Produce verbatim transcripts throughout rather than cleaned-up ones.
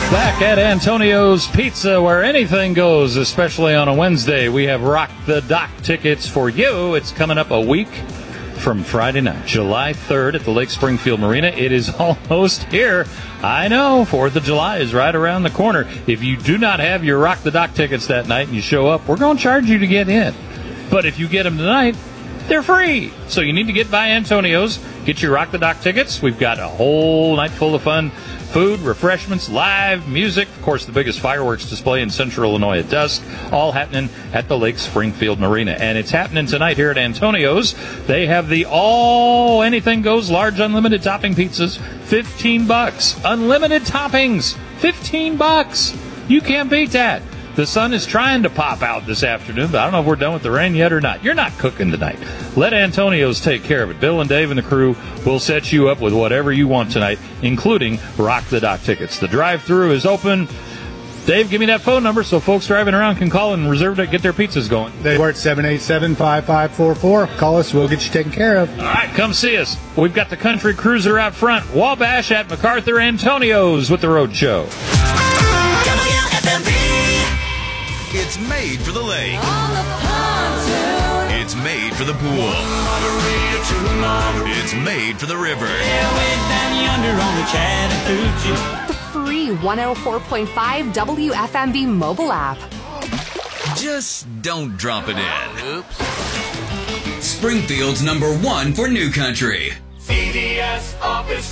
Back at Antonio's Pizza, where anything goes, especially on a Wednesday. We have Rock the Dock tickets for you. It's coming up a week from Friday night, July third at the Lake Springfield Marina. It is almost here. I know, fourth of July is right around the corner. If you do not have your Rock the Dock tickets that night and you show up, we're going to charge you to get in. But if you get them tonight, they're free. So you need to get by Antonio's, get your Rock the Dock tickets. We've got a whole night full of fun. Food, refreshments, live music, of course, the biggest fireworks display in central Illinois at dusk, all happening at the Lake Springfield Marina. And it's happening tonight here at Antonio's. They have the all anything goes large unlimited topping pizzas, fifteen bucks. Unlimited toppings, fifteen bucks. You can't beat that. The sun is trying to pop out this afternoon, but I don't know if we're done with the rain yet or not. You're not cooking tonight. Let Antonio's take care of it. Bill and Dave and the crew will set you up with whatever you want tonight, including Rock the Dock tickets. The drive-thru is open. Dave, give me that phone number so folks driving around can call and reserve to get their pizzas going. They work seven eight seven, five five four four. Call us. We'll get you taken care of. All right, come see us. We've got the Country Cruiser out front. Wabash at MacArthur Antonio's with the Road Show. It's made for the lake. It's made for the pool. It's made for the river. The free one oh four point five W F M B mobile app. Just don't drop it in. Oops. Springfield's number one for new country. C D S Office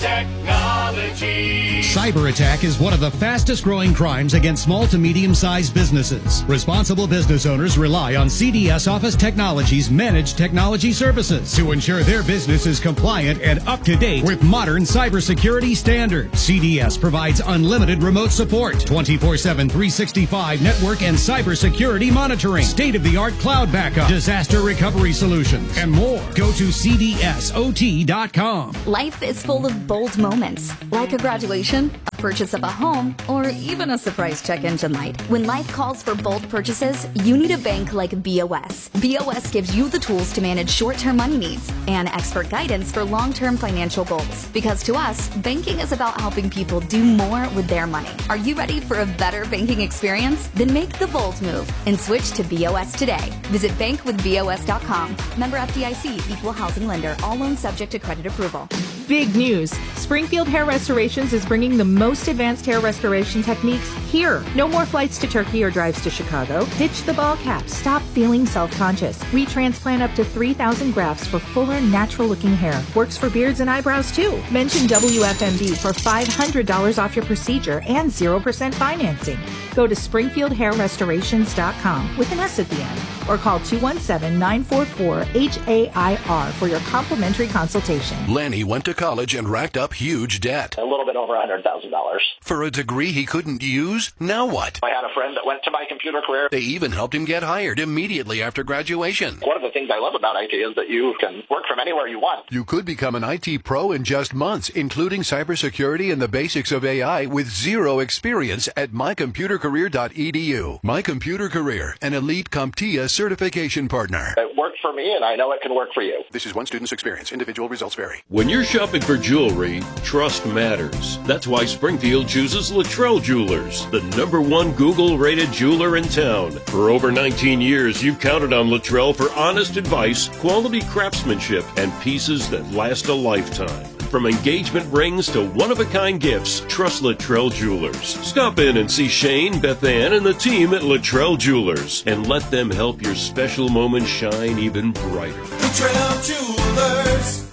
Technology. Cyber attack is one of the fastest growing crimes against small to medium-sized businesses. Responsible business owners rely on C D S Office Technology's managed technology services to ensure their business is compliant and up to date with modern cybersecurity standards. C D S provides unlimited remote support, twenty-four seven, three sixty-five network and cybersecurity monitoring, state-of-the-art cloud backup, disaster recovery solutions, and more. Go to C D S O T dot com. Life is full of bold moments, like a graduation, a purchase of a home, or even a surprise check engine light. When life calls for bold purchases, you need a bank like B O S. B O S gives you the tools to manage short-term money needs and expert guidance for long-term financial goals. Because to us, banking is about helping people do more with their money. Are you ready for a better banking experience? Then make the bold move and switch to B O S today. Visit bank with B O S dot com. Member F D I C, Equal Housing Lender. All loans subject to credit approval. Big news. Springfield Hair Restorations is bringing the most advanced hair restoration techniques here. No more flights to Turkey or drives to Chicago. Ditch the ball cap. Stop feeling self-conscious. We transplant up to three thousand grafts for fuller, natural-looking hair. Works for beards and eyebrows, too. Mention W F M B for five hundred dollars off your procedure and zero percent financing. Go to springfield hair restorations dot com with an S at the end or call two one seven, nine four four, H A I R for your complimentary consultation. Lanny went to college and racked up huge debt. A little bit over one hundred thousand dollars. For a degree he couldn't use? Now what? I had a friend that went to My Computer Career. They even helped him get hired immediately after graduation. One of the things I love about I T is that you can work from anywhere you want. You could become an I T pro in just months, including cybersecurity and the basics of A I with zero experience at my computer career dot e d u. My Computer Career, an elite CompTIA certification partner. It worked for me, and I know it can work for you. This is one student's experience. Individual results vary. When you're shopping for jewelry, trust matters. That's why Springfield chooses Luttrell Jewelers, the number one Google-rated jeweler in town. For over nineteen years, you've counted on Luttrell for honest advice, quality craftsmanship, and pieces that last a lifetime. From engagement rings to one-of-a-kind gifts, trust Luttrell Jewelers. Stop in and see Shane, Beth Ann, and the team at Luttrell Jewelers, and let them help your special moment shine even brighter. Luttrell Jewelers.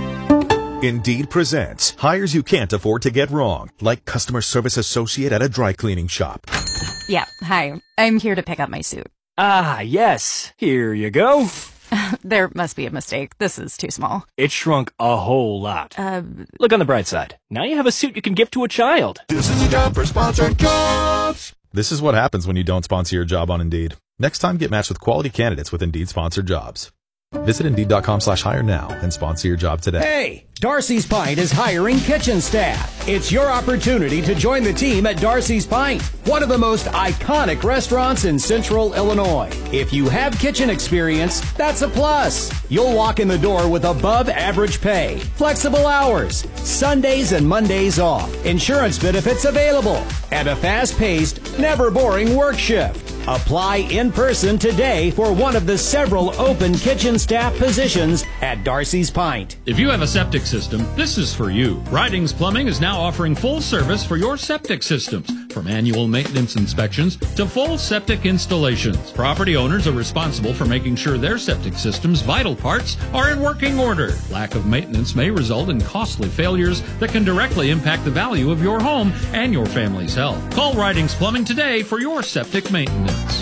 Indeed presents hires you can't afford to get wrong, like customer service associate at a dry cleaning shop. Yeah, hi. I'm here to pick up my suit. Ah, yes. Here you go. There must be a mistake. This is too small. It shrunk a whole lot. Uh, Look on the bright side. Now you have a suit you can gift to a child. This is a job for sponsored jobs. This is what happens when you don't sponsor your job on Indeed. Next time, get matched with quality candidates with Indeed sponsored jobs. Visit Indeed.com slash hire now and sponsor your job today. Hey, Darcy's Pint is hiring kitchen staff. It's your opportunity to join the team at Darcy's Pint, one of the most iconic restaurants in Central Illinois. If you have kitchen experience, that's a plus. You'll walk in the door with above average pay, flexible hours, Sundays and Mondays off, insurance benefits available, and a fast-paced, never boring work shift. Apply in person today for one of the several open kitchen staff positions at Darcy's Pint. If you have a septic system, this is for you. Ridings Plumbing is now offering full service for your septic systems, from annual maintenance inspections to full septic installations. Property owners are responsible for making sure their septic system's vital parts are in working order. Lack of maintenance may result in costly failures that can directly impact the value of your home and your family's health. Call Ridings Plumbing today for your septic maintenance.